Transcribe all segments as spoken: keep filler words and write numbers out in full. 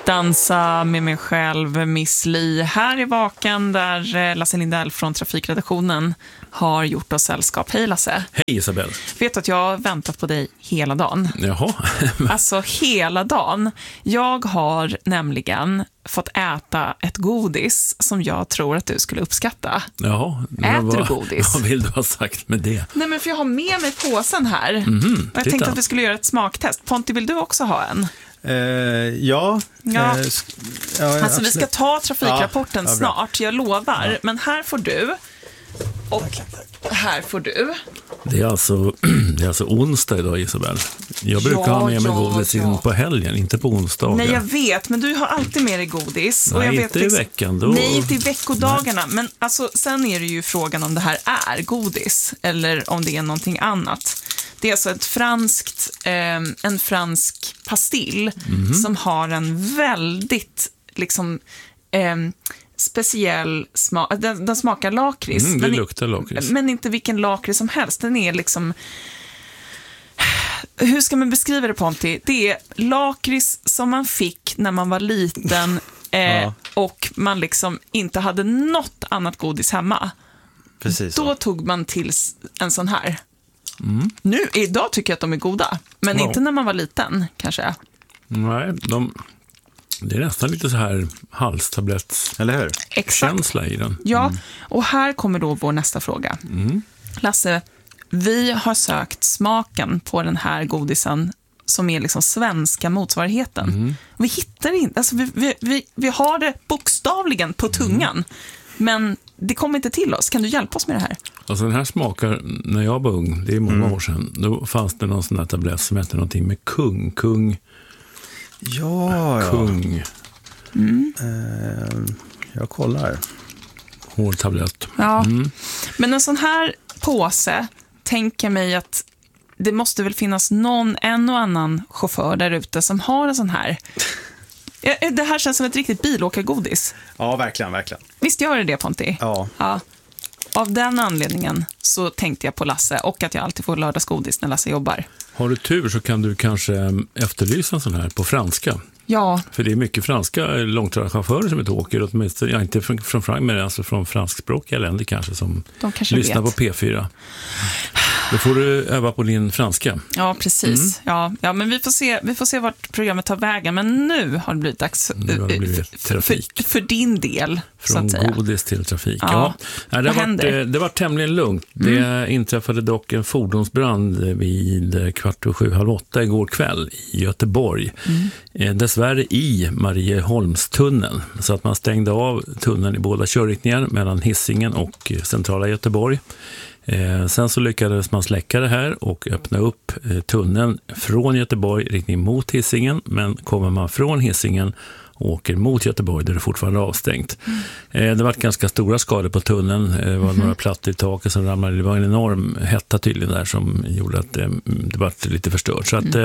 Dansa med mig själv, Miss Li, här i Vaken där Lasse Lindell från Trafikredaktionen har gjort oss sällskap. Hej Lasse. Hej Isabel. Vet att jag har väntat på dig hela dagen. Jaha. Alltså hela dagen. Jag har nämligen fått äta ett godis som jag tror att du skulle uppskatta. Jaha. Äter vad, du godis? Vad vill du ha sagt med det? Nej, men för jag har med mig påsen här. Mm-hmm, jag tänkte att vi skulle göra ett smaktest. Ponti, vill du också ha en? Uh, ja. Ja. Uh, ja alltså vi ska ta trafikrapporten ja, ja, snart, jag lovar. Ja. Men här får du. Och här får du. Det är alltså, det är alltså onsdag idag, Isabel. Jag brukar ja, ha med mig ja, godis ja. in på helgen, inte på onsdagar. Nej, jag vet, men du har alltid med dig godis. Nej, och jag vet inte liksom, i veckan. Då... Nej, inte i veckodagarna. Nej. Men alltså, sen är det ju frågan om det här är godis eller om det är någonting annat. Det är alltså ett franskt, eh, en fransk pastill mm-hmm. som har en väldigt liksom eh, speciell smak. Den, den smakar lakrits. Mm, det men, luktar lakrits. Men inte vilken lakrits som helst. Den är liksom... Hur ska man beskriva det, Ponti? Det är lakrits som man fick när man var liten eh, ja. och man liksom inte hade något annat godis hemma. Precis. Då så. tog man till en sån här. Mm. Nu, idag tycker jag att de är goda. Men ja. inte när man var liten, kanske. Nej, de... Det är nästan lite så här halstabletts eller hur? Känsla i den. Ja, mm. och här kommer då vår nästa fråga. Mm. Lasse, vi har sökt smaken på den här godisen som är liksom svenska motsvarigheten. Mm. Vi hittar inte, alltså vi, vi, vi, vi har det bokstavligen på tungan. Mm. Men det kommer inte till oss. Kan du hjälpa oss med det här? Alltså den här smakar, när jag var ung, det är många mm. år sedan, då fanns det någon sån här tablett som hette någonting med kung, kung. Ja, kung. Mm. Uh, jag kollar. Hård tablett. Ja, mm. men en sån här påse tänker mig att det måste väl finnas någon, en och annan chaufför där ute som har en sån här. Det här känns som ett riktigt bilåkargodis. Ja, verkligen, verkligen. Visst gör det det, Ponti? Ja. Ja. Av den anledningen så tänkte jag på Lasse och att jag alltid får lördagsgodis när Lasse jobbar. Har du tur så kan du kanske efterlysa en sån här på franska. Ja. För det är mycket franska långtradarchaufförer som inte åker, åtminstone, ja, inte från, från Frank, men alltså från franskspråkiga länder kanske som kanske lyssnar vet. på P fyra. Då får du öva på din franska. Ja, precis. Mm. Ja, ja, men vi får, se, vi får se vart programmet tar vägen. Men nu har det blivit dags nu har det blivit trafik. För, för din del, från så att säga. godis till trafik. Ja. Ja. Ja, det, Vad var, händer? det var tämligen lugnt. Mm. Det inträffade dock en fordonsbrand vid kvart och sju, halv åtta igår kväll i Göteborg. Mm. Dessvärre i Marieholmstunneln. Så att man stängde av tunneln i båda körriktningar mellan Hisingen och centrala Göteborg. Eh, sen så lyckades man släcka det här och öppna upp eh, tunneln från Göteborg riktning mot Hisingen, men kommer man från Hisingen och åker mot Göteborg där det fortfarande är avstängt. Mm. Eh, det var ganska stora skador på tunneln, eh, det var mm. några plattor i taket som ramlade, det var en enorm hetta tydligen där som gjorde att eh, det var lite förstört. Så att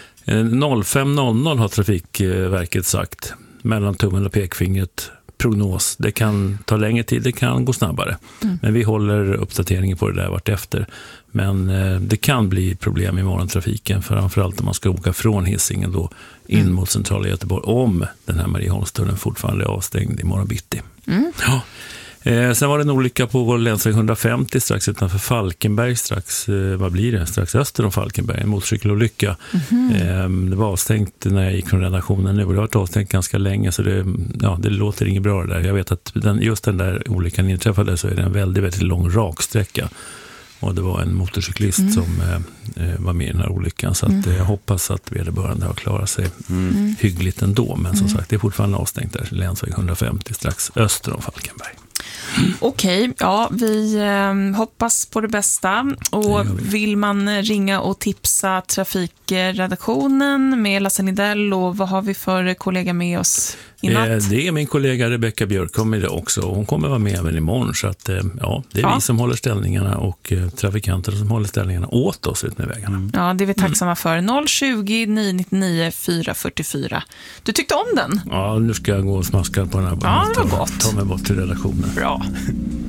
eh, fem noll noll har Trafikverket sagt, mellan tummen och pekfingret, prognos. Det kan ta längre tid, det kan gå snabbare. Mm. Men vi håller uppdateringen på det där vart efter. Men eh, det kan bli problem i morgontrafiken, framförallt om man ska åka från Hisingen då in mm. mot centrala Göteborg, om den här Marieholmstunneln fortfarande är avstängd i morgon bitti. Mm. Ja. Eh, sen var det en olycka på vår länsväg hundrafemtio strax utanför Falkenberg, strax, eh, vad blir det? Strax öster om Falkenberg, en motorcykelolycka. Mm-hmm. Eh, det var avstängt när jag gick från redaktionen nu, och det har varit avstängt ganska länge, så det, ja, det låter inget bra där. Jag vet att den, just den där olyckan inträffade, så är det en väldigt, väldigt lång raksträcka. Och det var en motorcyklist mm. som eh, var med i den här olyckan. Så att, mm. eh, jag hoppas att vederbörande har klarat sig mm. hyggligt ändå. Men som mm. sagt, det är fortfarande avstängt där, länsväg hundrafemtio strax öster om Falkenberg. Okej, okay, ja, vi eh, hoppas på det bästa. Och det vill man ringa och tipsa trafikredaktionen med Lasse Lindell, och vad har vi för kollega med oss i natt? Eh, det är min kollega Rebecka Björk, kommer det också. Hon kommer vara med även imorgon, så att eh, ja, det är ja. vi som håller ställningarna och eh, trafikanterna som håller ställningarna åt oss ut med vägarna. Mm. Ja, det är vi tacksamma för. noll tjugo, nio nittionio, fyra fyrtiofyra. Du tyckte om den? Ja, nu ska jag gå och smaska på den här. Ja, det var gott. Ta mig bort till redaktionen. Bra.